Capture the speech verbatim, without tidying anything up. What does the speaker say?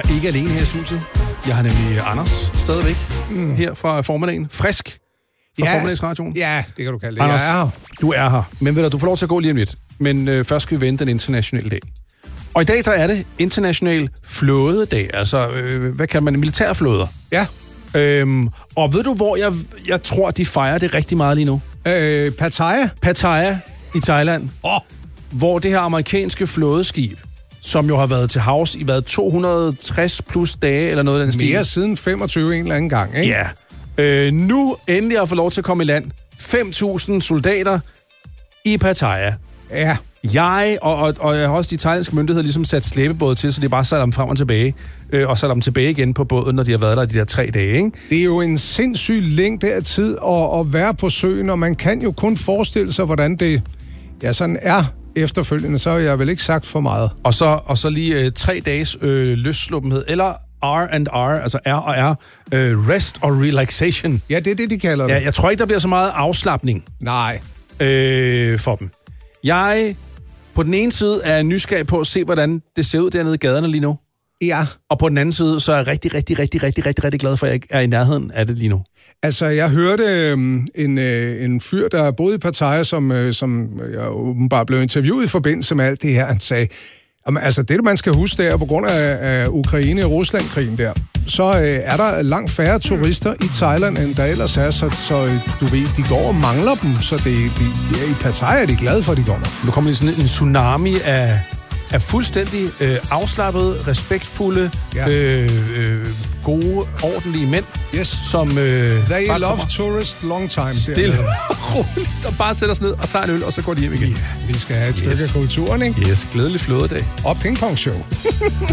ikke alene her i studiet. Jeg har nemlig Anders stadigvæk mm. her fra formiddagen. Frisk fra ja, formiddagsradioen. Ja, det kan du kalde det. Anders, jeg er her. Du er her. Men ved du, du får lov til at gå lige om lidt. Men øh, først skal vi vente den internationale dag. Og i dag så er det international flådedag. Altså, øh, hvad kalder man? Militærflåder. Ja. Øhm, og ved du, hvor jeg, jeg tror, de fejrer det rigtig meget lige nu? Øh, Pattaya. Pattaya i Thailand. Åh. Oh. Hvor det her amerikanske flådeskib, som jo har været til havs i hvad, to hundrede og tres plus dage, eller noget af den stil. Mere siden femogtyve en eller anden gang, ikke? Ja. Øh, nu endelig har fået lov til at komme i land. fem tusind soldater i Pattaya. Ja. Jeg og, og, og jeg har også de thailandske myndigheder ligesom sat slæbebåde til, så de bare satte dem frem og tilbage, øh, og satte dem tilbage igen på båden, når de har været der de der tre dage, ikke? Det er jo en sindssyg længde af tid at, at være på søen, og man kan jo kun forestille sig, hvordan det ja, sådan er efterfølgende, så har jeg vel ikke sagt for meget. Og så, og så lige øh, tre dages øh, løssluppenhed, eller R and R, altså R og R, øh, rest og relaxation. Ja, det er det, de kalder det. Ja, jeg tror ikke, der bliver så meget afslapning Nej. øh, for dem. Jeg, på den ene side, er nysgerrig på at se, hvordan det ser ud dernede i gaderne lige nu. Ja. Og på den anden side, så er jeg rigtig, rigtig, rigtig, rigtig, rigtig, rigtig glad for, at jeg ikke er i nærheden af det lige nu. Altså, jeg hørte øh, en, øh, en fyr, der boede i Pattaya, som, øh, som jeg åbenbart blev interviewet i forbindelse med alt det her. Han sagde, jamen, altså det, man skal huske, der på grund af, af Ukraine- og Rusland-krigen der, så øh, er der langt færre turister i Thailand, end der ellers er, så, så du ved, de går og mangler dem, så det, de, ja, i Pattaya er de glade for, at de går der. Nu kommer lige sådan en tsunami af... er fuldstændig øh, afslappede, respektfulde, ja. øh, øh, gode, ordentlige mænd, yes. som øh, They bare love kommer tourist long time. stille og roligt, og bare sætter os ned og tager en øl, og så går de hjem igen. Yeah, vi skal have et stykke yes. af kulturen, ikke? Yes, glædelig flådedag. Og pingpong show.